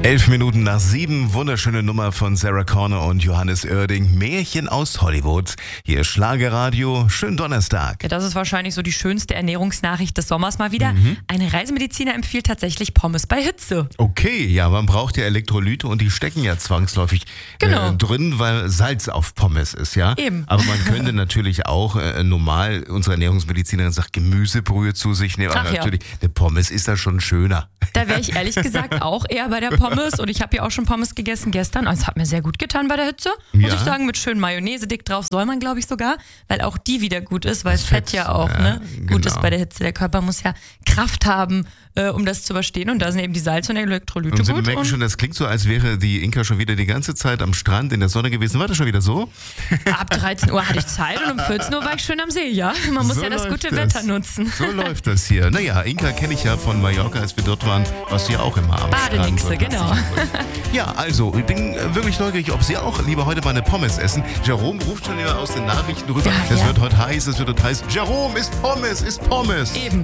11:11, wunderschöne Nummer von Sarah Connor und Johannes Oerding. Märchen aus Hollywood. Hier ist Schlagerradio. Schönen Donnerstag. Ja, das ist wahrscheinlich so die schönste Ernährungsnachricht des Sommers mal wieder. Eine Reisemediziner empfiehlt tatsächlich Pommes bei Hitze. Okay, ja, man braucht ja Elektrolyte und die stecken ja zwangsläufig drin, weil Salz auf Pommes ist, ja? Eben. Aber man könnte natürlich auch normal, unsere Ernährungsmedizinerin sagt, Gemüsebrühe zu sich nehmen. Aber natürlich, eine Pommes ist da schon schöner. Da wäre ich ehrlich gesagt auch eher bei der Pommes. Und ich habe ja auch schon Pommes gegessen gestern. Also es hat mir sehr gut getan bei der Hitze. Muss ich sagen, mit schön Mayonnaise dick drauf soll man, glaube ich, sogar. Weil auch die wieder gut ist, weil Fett ja auch gut ist bei der Hitze. Der Körper muss ja Kraft haben, um das zu überstehen. Und da sind eben die Salz- und Elektrolyte und Sie gut. merken schon, das klingt so, als wäre die Inka schon wieder die ganze Zeit am Strand in der Sonne gewesen. War das schon wieder so? Ab 13 Uhr hatte ich Zeit und um 14 Uhr war ich schön am See, ja. Man muss So ja das läuft gute das. Wetter nutzen. So läuft das hier. Naja, Inka kenne ich ja von Mallorca, als wir dort waren, warst du ja auch immer am Badenixe, Strand. genau. Ja, also, ich bin wirklich neugierig, ob Sie auch lieber heute mal eine Pommes essen. Jerome ruft schon wieder aus den Nachrichten rüber. Ja, es ja. wird heute heiß, es wird heute heiß. Jerome, ist Pommes, ist Pommes. Eben.